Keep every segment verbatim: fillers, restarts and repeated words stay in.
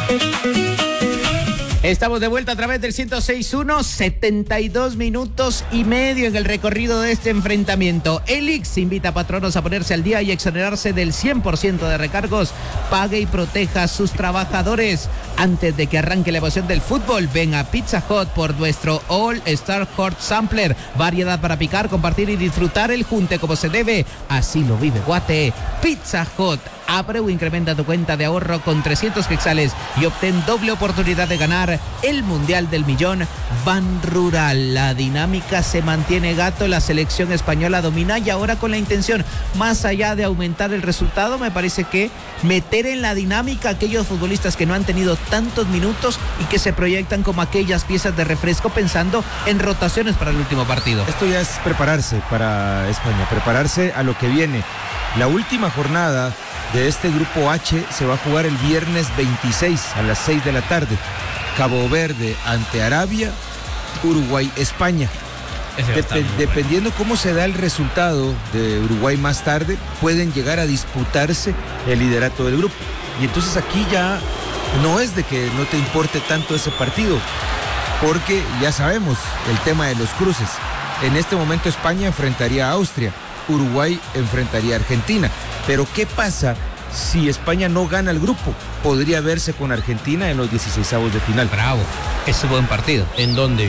Estamos de vuelta a través del ciento seis punto uno, setenta y dos minutos y medio en el recorrido de este enfrentamiento. Elix invita a patronos a ponerse al día y exonerarse del cien por ciento de recargos. Pague y proteja a sus trabajadores. Antes de que arranque la emoción del fútbol, ven a Pizza Hut por nuestro All Star Hot Sampler. Variedad para picar, compartir y disfrutar el junte como se debe. Así lo vive Guate. Pizza Hut. Abre o incrementa tu cuenta de ahorro con trescientos quetzales y obtén doble oportunidad de ganar el Mundial del Millón. Ban Rural, la dinámica se mantiene, gato, la selección española domina y ahora con la intención, más allá de aumentar el resultado, me parece que meter en la dinámica a aquellos futbolistas que no han tenido tantos minutos y que se proyectan como aquellas piezas de refresco pensando en rotaciones para el último partido. Esto ya es prepararse para España, prepararse a lo que viene. La última jornada de este grupo H se va a jugar el viernes veintiséis a las seis de la tarde. Cabo Verde ante Arabia, Uruguay, España. Dep- dependiendo cómo se da el resultado de Uruguay más tarde, pueden llegar a disputarse el liderato del grupo. Y entonces aquí ya no es de que no te importe tanto ese partido, porque ya sabemos el tema de los cruces. En este momento España enfrentaría a Austria, Uruguay enfrentaría a Argentina. Pero ¿qué pasa si España no gana el grupo? Podría verse con Argentina en los dieciseisavos de final. Bravo, ese es buen partido. ¿En dónde?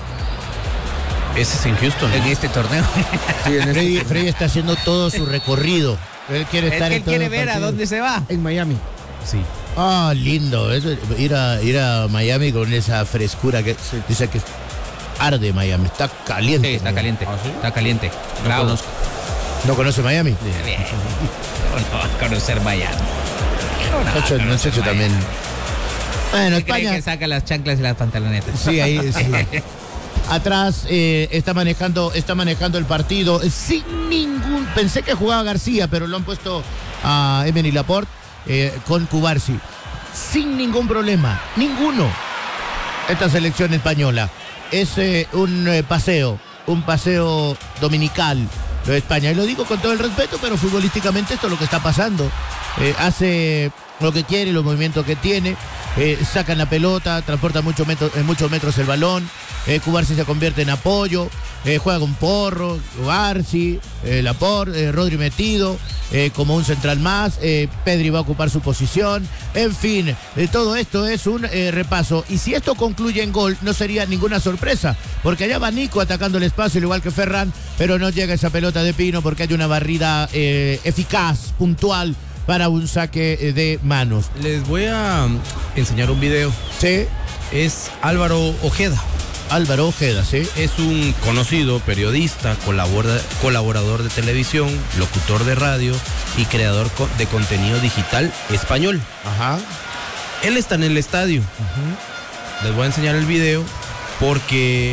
Ese es en Houston, ¿no? En este torneo. Sí, en Freddy, este... Freddy está haciendo todo su recorrido. Él quiere es estar que en él todo quiere el ver partido. a dónde se va. En Miami. Sí. Ah, lindo. Eso, ir, a, ir a Miami con esa frescura que sí. Dice que arde Miami. Está caliente. Sí, está caliente. ¿Ah, sí? Está caliente. No Bravo. conozco. ¿No conoce Miami? Bien. No va a conocer Miami. No, no, muchacho también. Bueno, España España que saca las chanclas y las pantalonetas. Sí, ahí sí. Atrás eh, está manejando está manejando el partido sin ningún... Pensé que jugaba García, pero lo han puesto a Emily Laporte eh, con Cubarsi. Sin ningún problema, ninguno. Esta selección española es eh, un eh, paseo, un paseo dominical lo de España. Y lo digo con todo el respeto, pero futbolísticamente esto es lo que está pasando. Eh, hace lo que quiere, los movimientos que tiene, eh, sacan la pelota, transporta mucho metro, en muchos metros el balón, eh, Cubarsi se convierte en apoyo, eh, juega con Porro, Cubarsi, eh, Laporte, eh, Rodri metido, eh, como un central más, eh, Pedri va a ocupar su posición, en fin, eh, todo esto es un eh, repaso, y si esto concluye en gol, no sería ninguna sorpresa, porque allá va Nico atacando el espacio, al igual que Ferran, pero no llega esa pelota de Pino, porque hay una barrida eh, eficaz, puntual, para un saque de manos. Les voy a enseñar un video. Sí. Es Álvaro Ojeda. Álvaro Ojeda, sí. Es un conocido periodista, colabora, colaborador de televisión, locutor de radio y creador de contenido digital español. Ajá. Él está en el estadio. Uh-huh. Les voy a enseñar el video porque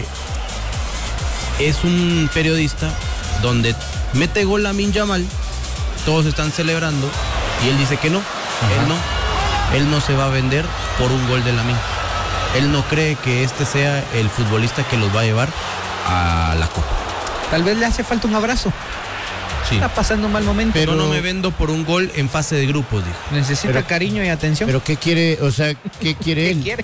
es un periodista donde mete gol Lamine Yamal, todos están celebrando y él dice que no. Ajá. Él no. Él no se va a vender por un gol de Lamine. Él no cree que este sea el futbolista que los va a llevar a la Copa. Tal vez le hace falta un abrazo. Sí. Está pasando un mal momento. Pero no me vendo por un gol en fase de grupos, dijo. Necesita pero, cariño y atención. Pero ¿qué quiere? O sea, ¿qué quiere ¿Qué él? quiere?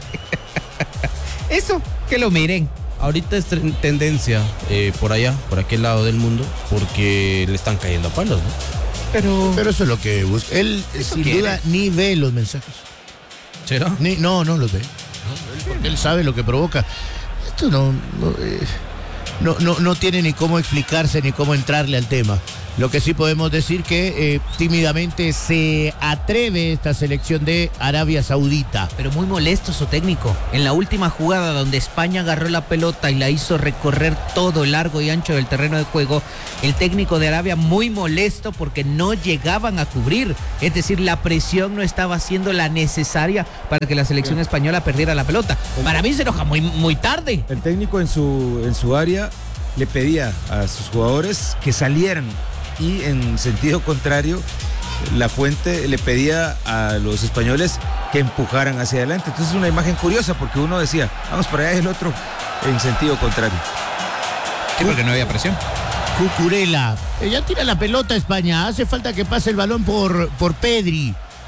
Eso, que lo miren. Ahorita es tendencia eh, por allá, por aquel lado del mundo, porque le están cayendo a palos, ¿no? Pero, pero eso es lo que busca. Él, sin quiere. duda, ni ve los mensajes. ¿Será? Ni, no, no los ve. No, él, porque él sabe lo que provoca. Esto no no, eh, no, no, no tiene ni cómo explicarse ni cómo entrarle al tema. Lo que sí podemos decir que eh, tímidamente se atreve esta selección de Arabia Saudita. Pero muy molesto su técnico. En la última jugada donde España agarró la pelota y la hizo recorrer todo el largo y ancho del terreno de juego, el técnico de Arabia muy molesto porque no llegaban a cubrir. Es decir, la presión no estaba siendo la necesaria para que la selección española perdiera la pelota. Para mí se enoja muy, muy tarde. El técnico en su, en su área le pedía a sus jugadores que salieran. Y en sentido contrario, la fuente le pedía a los españoles que empujaran hacia adelante. Entonces es una imagen curiosa porque uno decía, vamos para allá, y el otro en sentido contrario. Sí, porque no había presión. Cucurella, ella tira la pelota a España, hace falta que pase el balón por, por Pedri.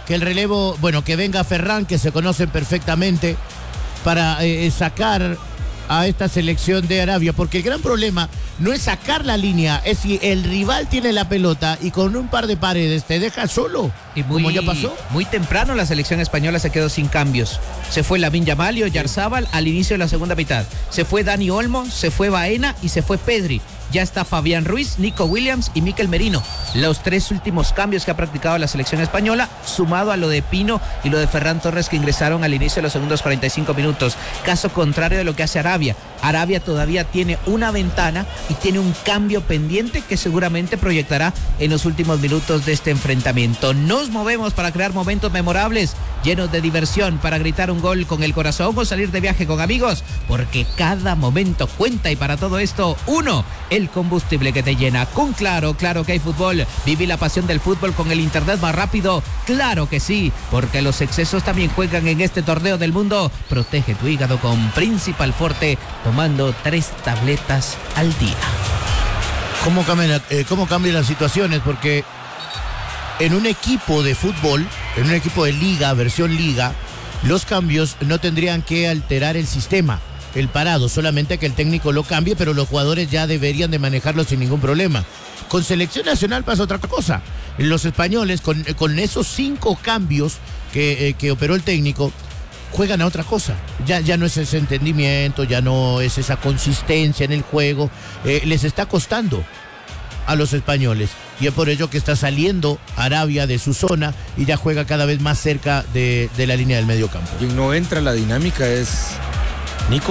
que el relevo, bueno, que venga Ferran, que se conocen perfectamente, para eh, sacar a esta selección de Arabia, porque el gran problema no es sacar la línea, es si el rival tiene la pelota y con un par de paredes te deja solo, y muy, como ya pasó. Muy temprano la selección española se quedó sin cambios. Se fue Lamine Yamal y Oyarzábal al inicio de la segunda mitad. Se fue Dani Olmo, se fue Baena y se fue Pedri. Ya está Fabián Ruiz, Nico Williams y Mikel Merino. Los tres últimos cambios que ha practicado la selección española, sumado a lo de Pino y lo de Ferran Torres, que ingresaron al inicio de los segundos cuarenta y cinco minutos. Caso contrario de lo que hace Arabia. Arabia todavía tiene una ventana y tiene un cambio pendiente que seguramente proyectará en los últimos minutos de este enfrentamiento. Nos movemos para crear momentos memorables, llenos de diversión, para gritar un gol con el corazón o salir de viaje con amigos, porque cada momento cuenta, y para todo esto, uno, el combustible que te llena. Con Claro, claro que hay fútbol. Viví la pasión del fútbol con el internet más rápido. Claro que sí, porque los excesos también juegan en este torneo del mundo. Protege tu hígado con Principal Forte, tomando tres tabletas al día. ¿Cómo cambian, eh, cómo cambian las situaciones? Porque en un equipo de fútbol, en un equipo de liga, versión liga, los cambios no tendrían que alterar el sistema, el parado, solamente que el técnico lo cambie, pero los jugadores ya deberían de manejarlo sin ningún problema. Con selección nacional pasa otra cosa. Los españoles, con, con esos cinco cambios que, eh, que operó el técnico, juegan a otra cosa. Ya, ya no es ese entendimiento, ya no es esa consistencia en el juego. Eh, les está costando a los españoles, y es por ello que está saliendo Arabia de su zona y ya juega cada vez más cerca de, de la línea del medio campo. Quien no entra a la dinámica es Nico.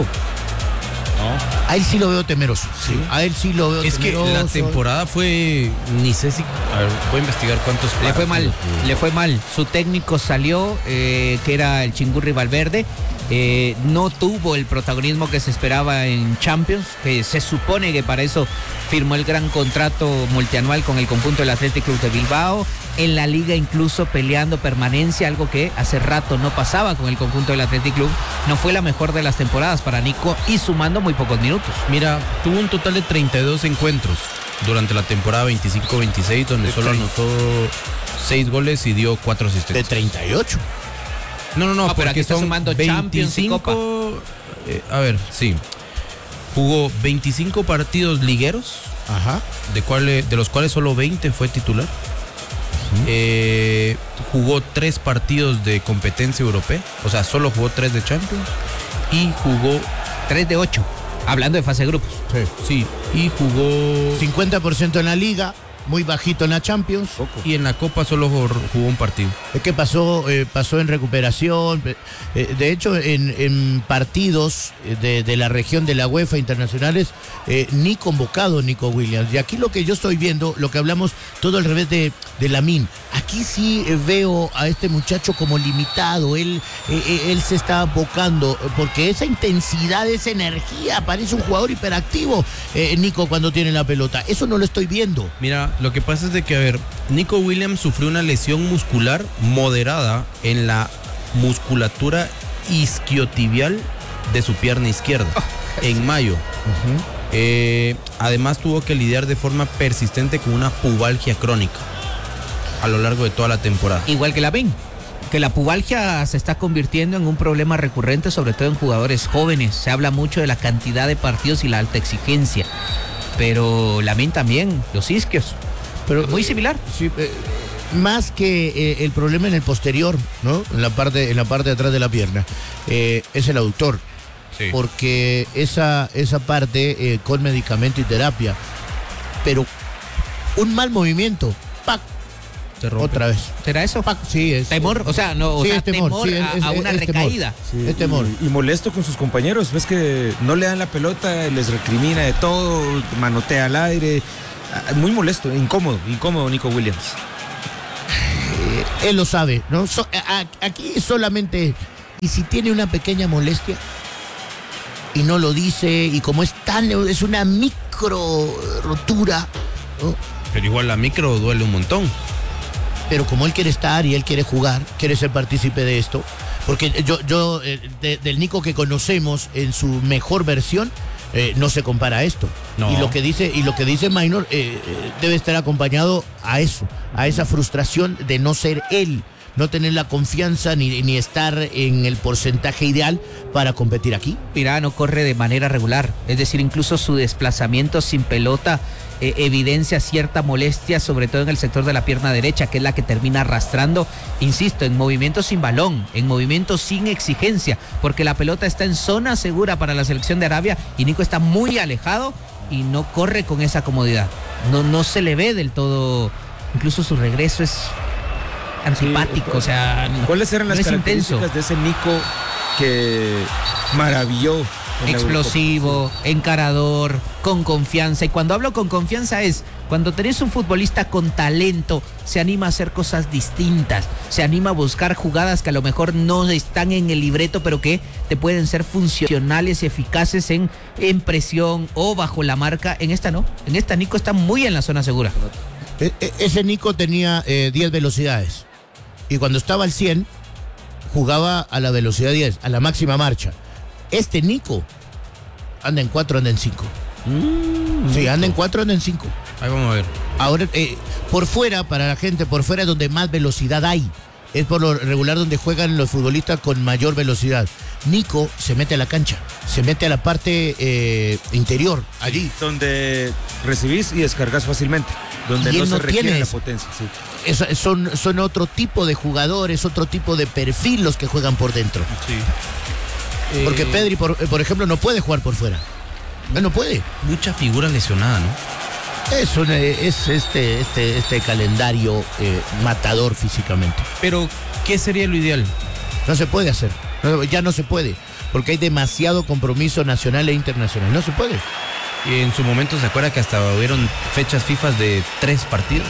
No. A él sí lo veo temeroso. Sí. A él sí lo veo es temeroso. Es que la temporada fue, ni sé si, a ver, voy a investigar cuántos. Le fue mal, le fue mal. Su técnico salió, eh, que era el Chingurri Valverde. Eh, no tuvo el protagonismo que se esperaba en Champions, que se supone que para eso firmó el gran contrato multianual con el conjunto del Athletic Club de Bilbao. En la liga incluso peleando permanencia, algo que hace rato no pasaba con el conjunto del Athletic Club. No fue la mejor de las temporadas para Nico, y sumando muy pocos minutos. Mira, tuvo un total de treinta y dos encuentros durante la temporada veinticinco veintiséis, donde De solo treinta. anotó seis goles y dio cuatro De asistencias. treinta y ocho. No, no, no, Ah, pero porque aquí está son sumando Champions y Copa. eh, a ver, sí. Jugó veinticinco partidos ligueros, Ajá. de, cuales, de los cuales solo veinte fue titular. Eh, jugó tres partidos de competencia europea, o sea, solo jugó tres de Champions. Y jugó, tres de ocho, hablando de fase de grupos. sí, y jugó. cincuenta por ciento en la liga, muy bajito en la Champions. Y en la Copa solo jugó, jugó un partido. Es que pasó, eh, pasó en recuperación. Eh, de hecho, en, en partidos de, de la región de la UEFA internacionales, eh, ni convocado Nico Williams. Y aquí lo que yo estoy viendo, lo que hablamos todo al revés de, de Lamine, aquí sí eh, veo a este muchacho como limitado. Él, eh, eh, él se está abocando, porque esa intensidad, esa energía, parece un jugador hiperactivo, eh, Nico, cuando tiene la pelota. Eso no lo estoy viendo. Mira, lo que pasa es de que, a ver, Nico Williams sufrió una lesión muscular moderada en la musculatura isquiotibial de su pierna izquierda en mayo. Uh-huh. Eh, además tuvo que lidiar de forma persistente con una pubalgia crónica a lo largo de toda la temporada. Igual que Lamine, que la pubalgia se está convirtiendo en un problema recurrente, sobre todo en jugadores jóvenes. Se habla mucho de la cantidad de partidos y la alta exigencia, pero Lamine también, los isquios, pero muy similar. Sí, eh, más que eh, el problema en el posterior, ¿no? En la parte, en la parte de atrás de la pierna, eh, es el aductor. Sí. Porque esa, esa parte eh, con medicamento y terapia, pero un mal movimiento, ¡pac! Se rompe. Otra vez. ¿Será eso? ¡Pac! Sí, es. Temor, o sea, no, o Sí, sea, es temor, temor sí, a, es- a es- una es temor. recaída. Sí, Es temor. Y, y molesto con sus compañeros. Ves que no le dan la pelota, les recrimina de todo, manotea al aire. Ah, Muy molesto, incómodo, incómodo Nico Williams. Eh, él lo sabe, ¿no? So- a- a- aquí solamente, y si tiene una pequeña molestia y no lo dice, y como es tan, es una micro rotura, ¿no? Pero igual la micro duele un montón. Pero como él quiere estar y él quiere jugar, quiere ser partícipe de esto, porque yo, yo eh, de- del Nico que conocemos en su mejor versión, eh, no se compara a esto. No. Y lo que dice, y lo que dice Minor eh, eh, debe estar acompañado a eso, a esa frustración de no ser él. no tener la confianza ni, ni estar en el porcentaje ideal para competir aquí. Mira, no corre de manera regular, es decir, incluso su desplazamiento sin pelota eh, evidencia cierta molestia, sobre todo en el sector de la pierna derecha, que es la que termina arrastrando, insisto, en movimientos sin balón, en movimientos sin exigencia, porque la pelota está en zona segura para la selección de Arabia y Nico está muy alejado y no corre con esa comodidad, no, no se le ve del todo, incluso su regreso es antipático, sí, o sea, ¿cuáles eran las no características de ese Nico que maravilló? Explosivo, encarador, con confianza. Y cuando hablo con confianza es cuando tenés un futbolista con talento, se anima a hacer cosas distintas, se anima a buscar jugadas que a lo mejor no están en el libreto, pero que te pueden ser funcionales y eficaces en, en presión o bajo la marca. En esta no, en esta Nico está muy en la zona segura. E- e- ese Nico tenía eh, diez velocidades y cuando estaba al cien jugaba a la velocidad diez, a la máxima marcha. Este Nico anda en cuatro, anda en cinco. Mm, sí, anda en cuatro, anda en cinco. Ahí vamos a ver. Ahora, eh, por fuera, para la gente, por fuera es donde más velocidad hay. Es por lo regular donde juegan los futbolistas con mayor velocidad. Nico se mete a la cancha, se mete a la parte eh, interior, allí. Donde recibís y descargas fácilmente. Donde Y no él se no requiere tiene la eso. potencia. Sí. Es- son, son otro tipo de jugadores, otro tipo de perfil los que juegan por dentro. Sí. Porque Eh, Pedri, por, por ejemplo, no puede jugar por fuera. Él no puede. Mucha figura lesionada, ¿no? Es, un, eh, es este, este, este calendario eh, matador físicamente. Pero, ¿qué sería lo ideal? No se puede hacer. No, ya no se puede. Porque hay demasiado compromiso nacional e internacional. No se puede. Y en su momento se acuerda que hasta hubieron fechas FIFA de tres partidos.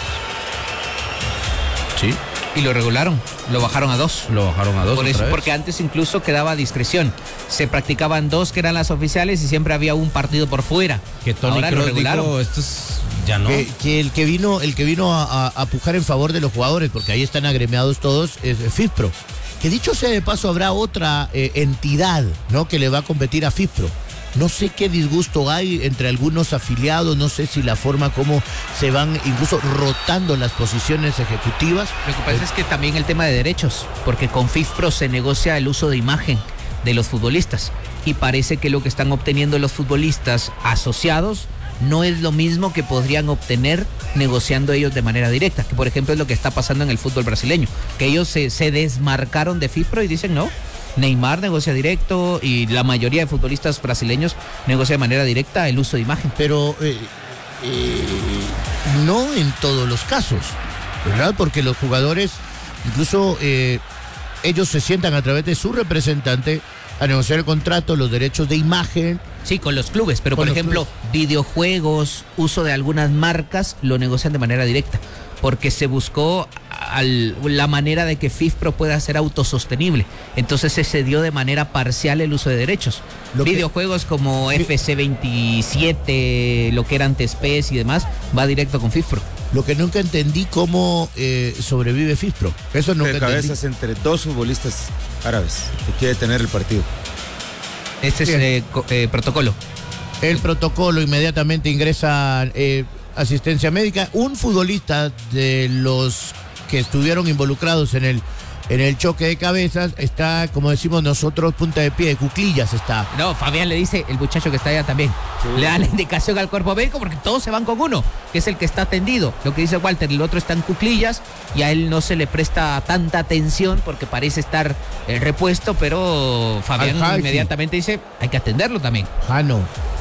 Sí. Y lo regularon, lo bajaron a dos. Lo bajaron a dos. Por eso, otra vez. porque antes incluso quedaba a discreción. Se practicaban dos que eran las oficiales y siempre había un partido por fuera. Que Tony Ahora lo Kroos regularon. dijo, esto es ya no. Que, que el que vino, el que vino a, a, a pujar en favor de los jugadores, porque ahí están agremiados todos, es FIFPro. Que dicho sea de paso, habrá otra eh, entidad, ¿no?, que le va a competir a FIFPro. No sé qué disgusto hay entre algunos afiliados, no sé si la forma como se van incluso rotando las posiciones ejecutivas. Lo que pasa es que también el tema de derechos, porque con FIFPro se negocia el uso de imagen de los futbolistas y parece que lo que están obteniendo los futbolistas asociados no es lo mismo que podrían obtener negociando ellos de manera directa, que por ejemplo es lo que está pasando en el fútbol brasileño, que ellos se, se desmarcaron de FIFPro y dicen no, Neymar negocia directo y la mayoría de futbolistas brasileños negocia de manera directa el uso de imagen. Pero eh, eh, no en todos los casos, ¿verdad? Porque los jugadores, incluso eh, ellos se sientan a través de su representante a negociar el contrato, los derechos de imagen. Sí, con los clubes, pero Con por los ejemplo, clubes. videojuegos, uso de algunas marcas, lo negocian de manera directa, porque se buscó al- la manera de que FIFPro pueda ser autosostenible. Entonces se cedió de manera parcial el uso de derechos. Lo que- Videojuegos como F C veintisiete, lo que era antes P E S y demás, va directo con FIFPro. Lo que nunca entendí cómo eh, sobrevive FIFPro. Eso nunca De entendí. cabezas entre dos futbolistas árabes que quiere tener el partido. Este es Bien. eh, co- eh, protocolo. El protocolo, inmediatamente ingresa eh, asistencia médica. Un futbolista de los que estuvieron involucrados en el, en el choque de cabezas está, como decimos nosotros, punta de pie, de cuclillas está. No, Fabián le dice, el muchacho que está allá también, Sí. le da la indicación al cuerpo médico porque todos se van con uno, que es el que está tendido. Lo que dice Walter, el otro está en cuclillas y a él no se le presta tanta atención porque parece estar eh, repuesto, pero Fabián Al Haji. inmediatamente dice, hay que atenderlo también. Jano.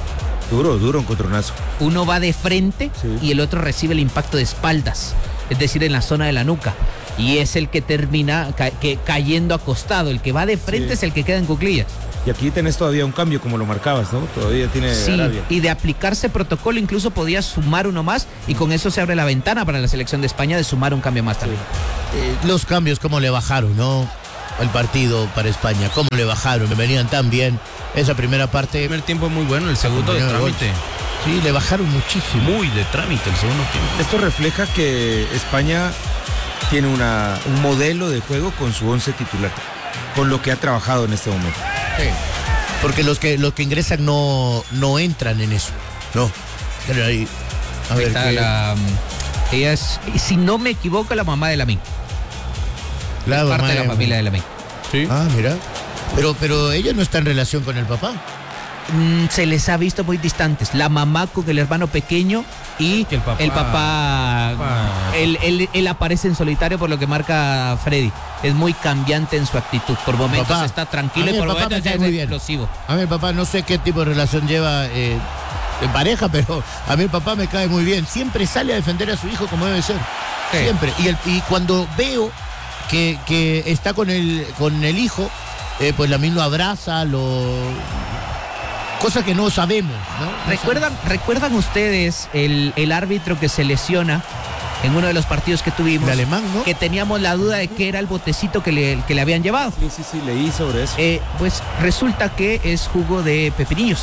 Duro, duro encontronazo. Uno va de frente Sí. y el otro recibe el impacto de espaldas, es decir, en la zona de la nuca. Y es el que termina ca- que, cayendo acostado. El que va de frente Sí. es el que queda en cuclillas. Y aquí tenés todavía un cambio, como lo marcabas, ¿no? Todavía tiene Sí, Arabia. y de aplicarse protocolo incluso podía sumar uno más y con eso se abre la ventana para la selección de España de sumar un cambio más también. Eh, los cambios, cómo le bajaron, ¿no? El partido para España, cómo le bajaron, me venían tan bien. Esa primera parte, El primer tiempo muy bueno, el segundo de Acompañado de trámite. sí, le bajaron muchísimo. Muy de trámite el segundo tiempo. Esto refleja que España tiene una, un modelo de juego con su once titular, con lo que ha trabajado en este momento. Sí. Porque los que los que ingresan no, no entran en eso. No. Pero ahí, a Ahí ver, está ¿qué? la, mm, ella es, si no me equivoco, la mamá de Lamine. Claro, parte de la madre- familia de Lamine. Sí. Ah, mira. Pero, pero ella no está en relación con el papá. Mm, se les ha visto muy distantes. La mamá con el hermano pequeño y Que el papá- el papá, papá- él, él- él aparece en solitario por lo que marca Freddy. Es muy cambiante en su actitud. Por momentos Papá, está a tranquilo mí y el por papá momentos me cae es muy bien. explosivo. A mí el papá no sé qué tipo de relación lleva eh, en pareja, pero a mí el papá me cae muy bien. Siempre sale a defender a su hijo como debe ser. Sí. Siempre. Y, el- y cuando veo que, que está con el, con el hijo, eh, pues Lamine lo abraza, lo... Cosas que no sabemos, ¿no? No ¿Recuerdan, ¿Recuerdan ustedes el, el árbitro que se lesiona en uno de los partidos que tuvimos? De alemán, ¿no? Que teníamos la duda de qué era el botecito que le, que le habían llevado. Sí, sí, sí, leí sobre eso. Eh, pues resulta que es jugo de pepinillos.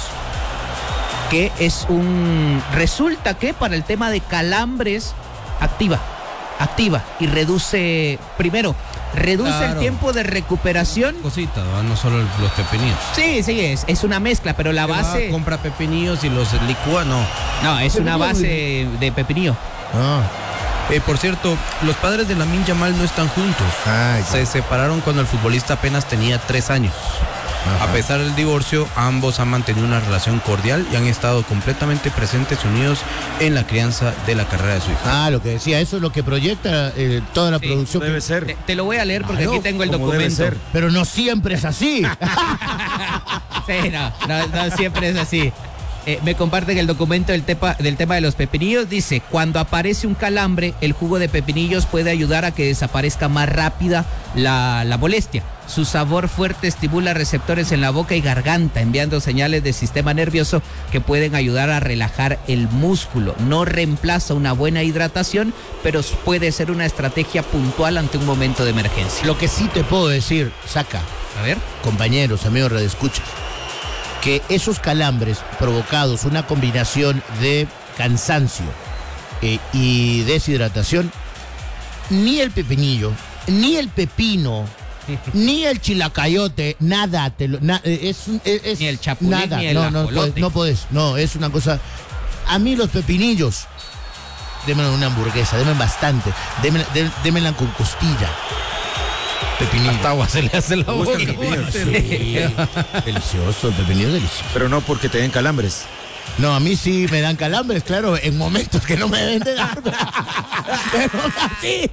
Que es un... Resulta que para el tema de calambres activa. Activa y reduce... Primero, reduce el Claro. tiempo de recuperación. Cosita, ¿no? No solo los pepinillos. Sí, sí, es, es una mezcla, pero la Que va, base... compra pepinillos y los licúa, no. No, es una Pepinillo, base de pepinillo. Ah, Eh, por cierto, los padres de Lamine Yamal no están juntos. ay, Se separaron cuando el futbolista apenas tenía tres años. Ajá. A pesar del divorcio, ambos han mantenido una relación cordial y han estado completamente presentes y unidos en la crianza de la carrera de su hijo. Ah, lo que decía, eso es lo que proyecta eh, toda la Sí, producción. Debe que- ser. Te, te lo voy a leer porque Claro, aquí tengo el como debe documento. ser. Pero no siempre es así. Sí, no, no, no siempre es así. Eh, me comparten el documento del, tepa- del tema de los pepinillos. Dice, cuando aparece un calambre, el jugo de pepinillos puede ayudar a que desaparezca más rápida la, la molestia. Su sabor fuerte estimula receptores en la boca y garganta, enviando señales del sistema nervioso que pueden ayudar a relajar el músculo. No reemplaza una buena hidratación, pero puede ser una estrategia puntual ante un momento de emergencia. Lo que sí te puedo decir, Saca, A ver. compañeros, amigos redescuchas, que esos calambres provocados, una combinación de cansancio eh, y deshidratación, ni el pepinillo, ni el pepino, ni el chilacayote, nada, te lo, na- eh, es, un- es, es Ni el chapulín, nada, ni el no, no, ajolote. puedes, no podés, no, es una cosa. A mí los pepinillos, démenme una hamburguesa, denme bastante, démenla, dé- démenla con costilla. Pepinillo. Hasta agua se le hace la ¿Te gusta boca. el pepinillo? Sí, delicioso, el pepinillo es delicioso. Pero no porque te den calambres. No, a mí sí me dan calambres, claro, en momentos que no me deben de dar. Pero así.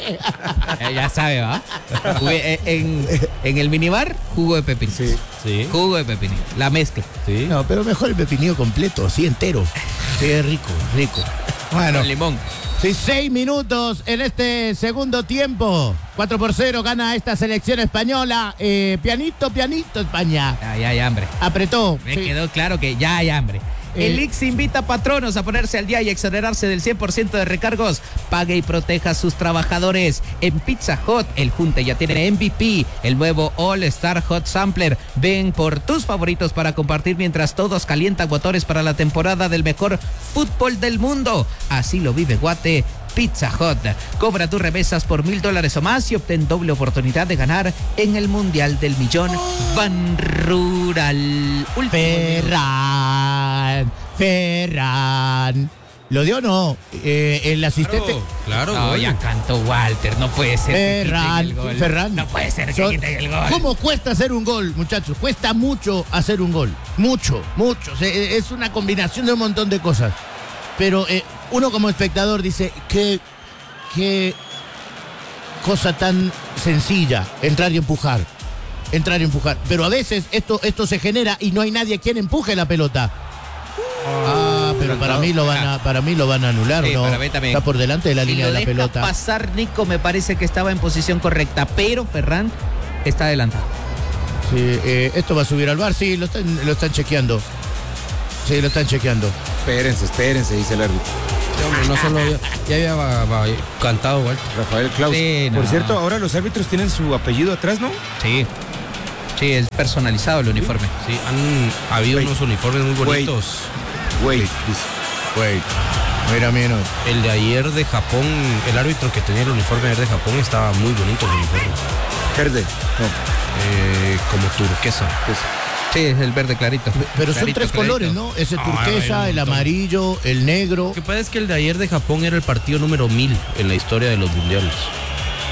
Eh, ya sabe, ¿va? Jugué, eh, en, en el minibar, jugo de pepinillo. Sí. Sí, Jugo de pepinillo. La mezcla. sí. No, pero mejor el pepinillo completo, así entero. Sí, es rico, rico. Bueno, Con limón. sí, seis minutos en este segundo tiempo. cuatro por cero gana esta selección española. Eh, pianito, pianito, España. Ya, ya hay hambre. Apretó. Me sí. quedó claro que ya hay hambre. Eh. El I X invita a patronos a ponerse al día y exonerarse del cien por ciento de recargos. Pague y proteja a sus trabajadores. En Pizza Hut, el Junte ya tiene M V P, el nuevo All Star Hot Sampler. Ven por tus favoritos para compartir mientras todos calientan motores para la temporada del mejor fútbol del mundo. Así lo vive Guate. Pizza Hut. Cobra tus remesas por mil dólares o más y obtén doble oportunidad de ganar en el Mundial del Millón Ban Rural. Último Ferran, Ferran. ¿Lo dio o no? Eh, el asistente. Claro, No, gol. ya cantó Walter, no puede ser que quiten Ferran, el gol. Ferran. No puede ser que Son- quiten el gol. ¿Cómo cuesta hacer un gol, muchachos? Cuesta mucho hacer un gol. Mucho, mucho. O sea, eh, es una combinación de un montón de cosas. Pero eh, uno como espectador dice, qué, qué cosa tan sencilla, entrar y empujar. Entrar y empujar. Pero a veces esto, esto se genera y no hay nadie quien empuje la pelota. Ah, pero para mí lo van a, para mí lo van a anular, Sí, ¿no? para mí también. Está por delante de la Si línea lo de la deja pelota. pasar Nico, me parece que estaba en posición correcta, pero Ferran está adelantado. Sí, eh, esto va a subir al bar, sí, lo están, lo están chequeando. Sí, lo están chequeando. Espérense, espérense, dice el árbitro. Sí, hombre, no solo ya, ya había va- va- cantado, Walter. Rafael Klaus. Sí, no. Por cierto, ahora los árbitros tienen su apellido atrás, ¿no? Sí. Sí, es personalizado el uniforme. Sí, han habido Wait. unos uniformes muy Wait. bonitos. Güey, dice. Wait. Mira, mira. El de ayer de Japón, el árbitro que tenía el uniforme ayer de Japón estaba muy bonito el uniforme. Verde. No. Eh, como turquesa. Pues, Sí, es el verde clarito. Pero son Clarito, tres clarito. colores, ¿no? Ese No, turquesa, hay un el montón. amarillo, el negro. Lo que pasa es que el de ayer de Japón era el partido número mil en la historia de los mundiales.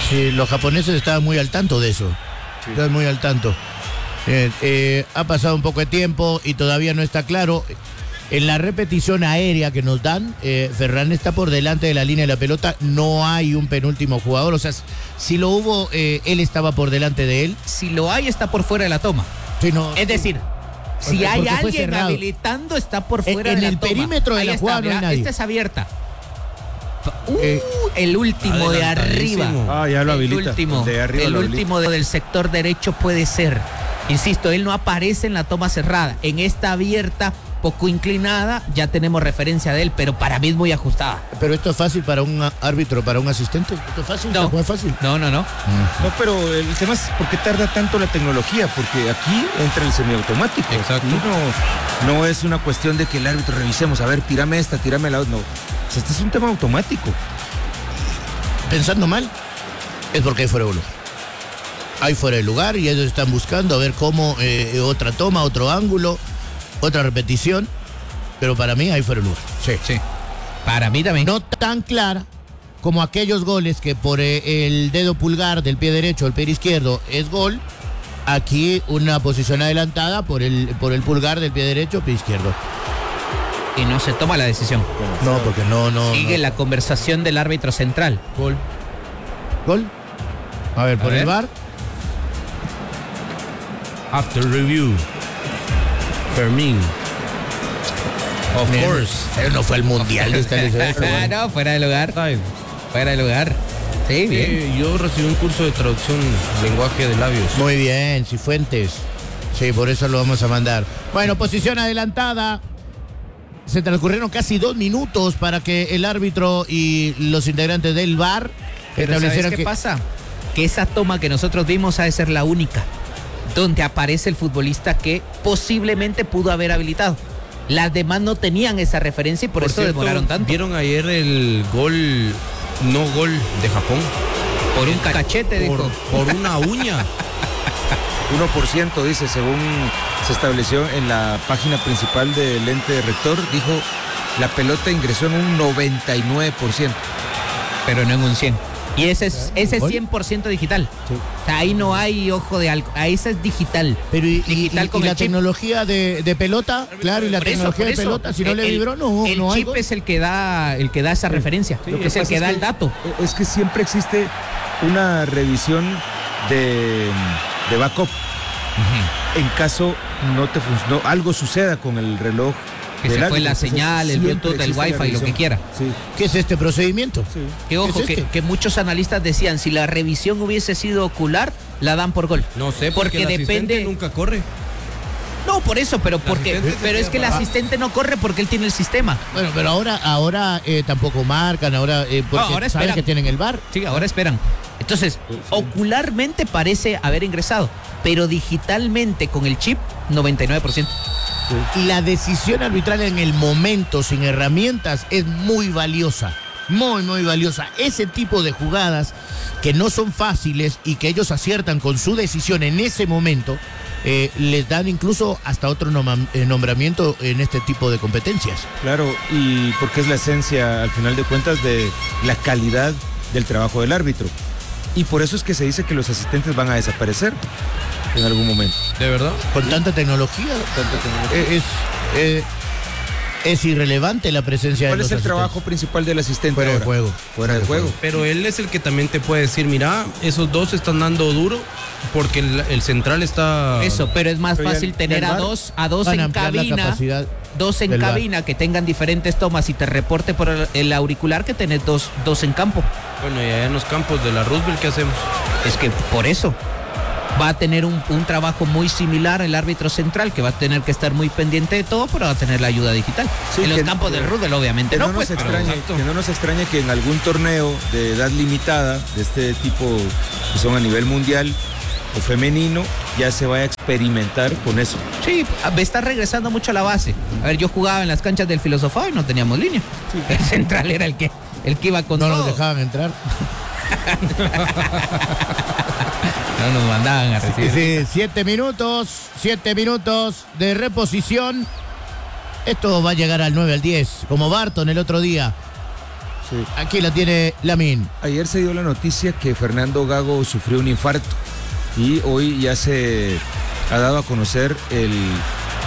Sí, los japoneses estaban muy al tanto de eso. Sí. Estaban muy al tanto. Eh, eh, ha pasado un poco de tiempo y todavía no está claro. En la repetición aérea que nos dan, eh, Ferran está por delante de la línea de la pelota. No hay un penúltimo jugador. O sea, si lo hubo, eh, él estaba por delante de él. Si lo hay, está por fuera de la toma. Sí, no, es decir, porque, si hay porque alguien habilitando, está por fuera en, de en la toma. En el perímetro de Ahí la está, jugada no hay mira, nadie. esta es abierta. Uh, Eh, el último de arriba. Ah, ya lo el habilita. último, de arriba el lo último habilita. del sector derecho puede ser. Insisto, él no aparece en la toma cerrada. En esta abierta, poco inclinada, ya tenemos referencia de él, pero para mí es muy ajustada. Pero esto es fácil para un árbitro, para un asistente. ¿Esto es fácil? No, ¿No es fácil? no, no. no. No, pero el tema es por qué tarda tanto la tecnología, porque aquí entra el semiautomático. Exacto. Aquí no, no es una cuestión de que el árbitro revisemos, a ver, tírame esta, tírame la otra. No, o sea, este es un tema automático. Pensando mal, es porque hay fuera de lugar. Hay fuera de lugar y ellos están buscando a ver cómo eh, otra toma, otro ángulo, otra repetición. Pero para mí hay fuera de lugar. Sí. Sí. Para mí también. No tan clara como aquellos goles que por eh, el dedo pulgar del pie derecho o el pie izquierdo es gol. Aquí una posición adelantada por el, por el pulgar del pie derecho, pie izquierdo. Y no se toma la decisión. No, porque no, no. Sigue no. la conversación del árbitro central. Gol. ¿Gol? A ver, por A el ver. V A R. After review. Fermín. Of Bien. course. Pero no fue el mundial de esta Ah, no, fuera de lugar. Fuera de lugar. Sí, bien. Eh, yo recibí un curso de traducción lenguaje de labios. Muy bien, Cifuentes. Sí, por eso lo vamos a mandar. Bueno, posición adelantada. Se transcurrieron casi dos minutos para que el árbitro y los integrantes del V A R Pero ¿sabes establecieran qué que... pasa? Que esa toma que nosotros vimos ha de ser la única donde aparece el futbolista que posiblemente pudo haber habilitado. Las demás no tenían esa referencia y por, Por eso cierto, demoraron tanto. ¿Vieron ayer el gol, no gol de Japón? Por un cachete, Por, dijo. por una uña. uno por ciento dice, según se estableció en la página principal del ente rector, dijo, la pelota ingresó en un noventa y nueve por ciento. Pero no en un cien. Y ese es, ese es ¿Gol? cien por ciento digital. Sí. O sea, ahí no hay ojo de algo. Ahí ese es digital. Pero y, y- Digital y- con y la el chip. tecnología de, de pelota, claro, y la Por eso, tecnología por de eso. pelota, si no El- le vibró, no, el no hay chip gol. es el que da, el que da esa referencia. Sí, Lo que es el pasa que da el que- dato. Es que siempre existe una revisión de, de backup. En caso no te funcionó, algo suceda con el reloj. Que del se fue árbitro, la entonces señal, el siempre Bluetooth, el existe la Wi-Fi, lo revisión. que quiera. Sí, ¿Qué es este procedimiento? sí. Que ojo, es que, este? que muchos analistas decían, si la revisión hubiese sido ocular, la dan por gol. No sé, Porque porque, el asistente depende- nunca corre. No, por eso, pero porque, asistente se pero es queda que el parado. asistente no corre porque él tiene el sistema. Bueno, pero ahora, ahora eh, tampoco marcan, ahora, eh, porque ahora saben esperan. que tienen el V A R. Sí, ahora esperan. Entonces, ocularmente parece haber ingresado, pero digitalmente con el chip, noventa y nueve por ciento. Y la decisión arbitral en el momento, sin herramientas, es muy valiosa. Muy, muy valiosa. Ese tipo de jugadas que no son fáciles y que ellos aciertan con su decisión en ese momento, eh, les dan incluso hasta otro nom- eh, nombramiento en este tipo de competencias. Claro, y porque es la esencia, al final de cuentas, de la calidad del trabajo del árbitro. Y por eso es que se dice que los asistentes van a desaparecer en algún momento. ¿De verdad? Con tanta tecnología, Tanta tecnología. eh, es, eh, es irrelevante la presencia de ¿Cuál los es el asistentes. trabajo principal del asistente Fuera de ahora? juego. Fuera de juego. Pero él es el que también te puede decir, mira, esos dos están dando duro porque el, el central está... Eso, pero es más Pero ya fácil el- tener ya el a V A R dos, a dos Van a en ampliar la cabina, capacidad dos en del V A R. cabina que tengan diferentes tomas y te reporte por el, el auricular que tenés dos, dos en campo. Bueno, y allá en los campos de la Roosevelt, ¿qué hacemos? Es que por eso va a tener un, un trabajo muy similar el árbitro central, que va a tener que estar muy pendiente de todo, pero va a tener la ayuda digital. Sí, en los que- campos del Rudel, obviamente. Que no, No, pues, nos pero- extrañe, exacto. que no nos extrañe que en algún torneo de edad limitada, de este tipo que son a nivel mundial o femenino, ya se vaya a experimentar con eso. Sí, me está regresando mucho a la base. A ver, yo jugaba en las canchas del Filosofado y no teníamos línea. El central era el que, el que iba con No todo. nos dejaban entrar. No nos mandaban a recibir. Sí, siete minutos, siete minutos de reposición. Esto va a llegar al nueve al diez, como Barton el otro día. Sí. Aquí la tiene Lamine. Ayer se dio la noticia que Fernando Gago sufrió un infarto y hoy ya se ha dado a conocer el